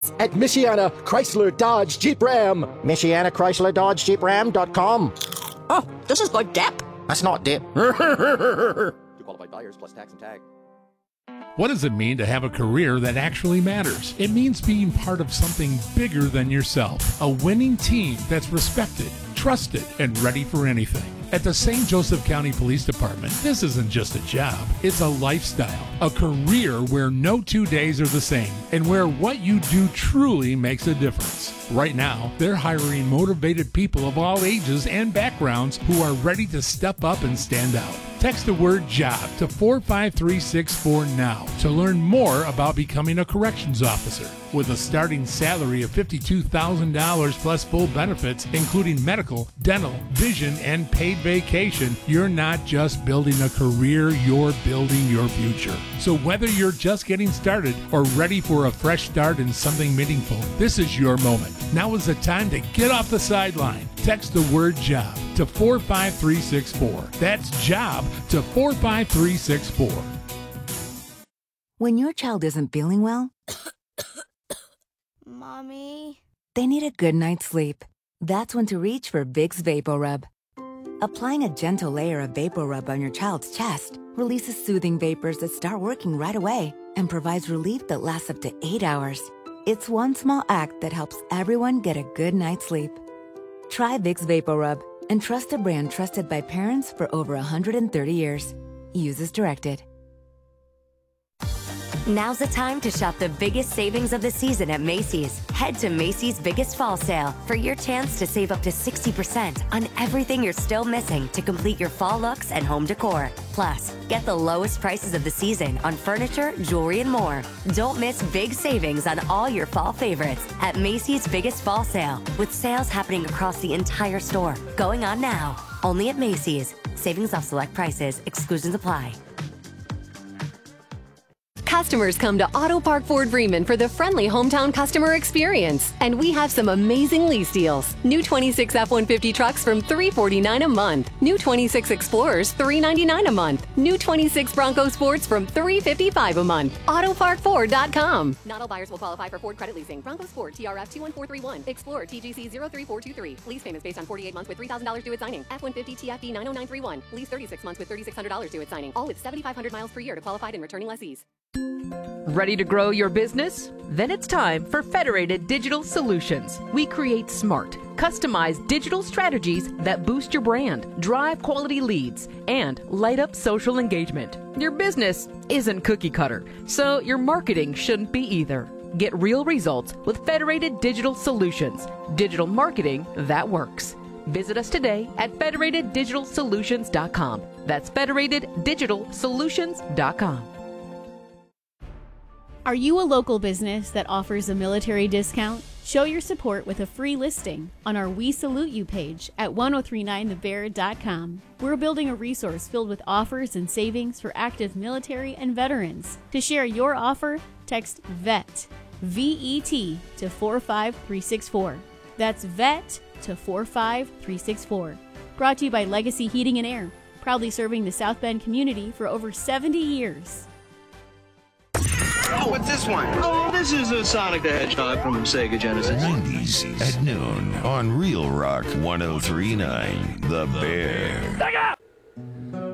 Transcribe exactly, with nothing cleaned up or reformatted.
At Michiana Chrysler Dodge Jeep Ram. Michiana Chrysler Dodge Jeep Ram dot com. Oh, this is good dip. That's not dip. Two qualified buyers plus tax and tag. What does it mean to have a career that actually matters? It means being part of something bigger than yourself. A winning team that's respected, trusted, and ready for anything. At the Saint Joseph County Police Department, this isn't just a job, it's a lifestyle, a career where no two days are the same, and where what you do truly makes a difference. Right now, they're hiring motivated people of all ages and backgrounds who are ready to step up and stand out. Text the word JOB to four five three six four now to learn more about becoming a corrections officer. With a starting salary of fifty-two thousand dollars plus full benefits, including medical, dental, vision, and paid vacation, you're not just building a career, you're building your future. So whether you're just getting started or ready for a fresh start in something meaningful, this is your moment. Now is the time to get off the sideline. Text the word JOB to four five three six four. That's JOB to four five three six four. When your child isn't feeling well, Mommy, they need a good night's sleep. That's when to reach for Vicks VapoRub. Applying a gentle layer of VapoRub on your child's chest releases soothing vapors that start working right away and provides relief that lasts up to eight hours. It's one small act that helps everyone get a good night's sleep. Try Vicks VapoRub and trust a brand trusted by parents for over one hundred thirty years. Use as directed. Now's the time to shop the biggest savings of the season at Macy's. Head to Macy's Biggest Fall Sale for your chance to save up to sixty percent on everything you're still missing to complete your fall looks and home decor. Plus, get the lowest prices of the season on furniture, jewelry, and more. Don't miss big savings on all your fall favorites at Macy's Biggest Fall Sale, with sales happening across the entire store. Going on now. Only at Macy's. Savings off select prices. Exclusions apply. Customers come to Auto Park Ford Bremen for the friendly hometown customer experience, and we have some amazing lease deals. New twenty-six F one fifty trucks from three hundred forty-nine dollars a month. New twenty-six Explorers three hundred ninety-nine dollars a month. New twenty-six Bronco Sports from three hundred fifty-five dollars a month. Auto Park Ford dot com. Not all buyers will qualify for Ford credit leasing. Bronco Sport T R F two one four three one. Explorer T G C zero three four two three. Lease payments based on forty-eight months with three thousand dollars due at signing. F one fifty T F D nine oh nine three one. Lease thirty-six months with three thousand six hundred dollars due at signing. All with seventy-five hundred miles per year to qualified and returning lessees. Ready to grow your business? Then it's time for Federated Digital Solutions. We create smart, customized digital strategies that boost your brand, drive quality leads, and light up social engagement. Your business isn't cookie cutter, so your marketing shouldn't be either. Get real results with Federated Digital Solutions. Digital marketing that works. Visit us today at Federated Digital Solutions dot com. That's Federated Digital Solutions dot com. Are you a local business that offers a military discount? Show your support with a free listing on our We Salute You page at ten thirty-nine the bear dot com. We're building a resource filled with offers and savings for active military and veterans. To share your offer, text VET, V E T, to four five three six four. That's VET to four five three six four. Brought to you by Legacy Heating and Air, proudly serving the South Bend community for over seventy years. Oh, what's this one? Oh, this is a Sonic the Hedgehog from Sega Genesis. nineties at noon on Real Rock ten thirty-nine The Bear.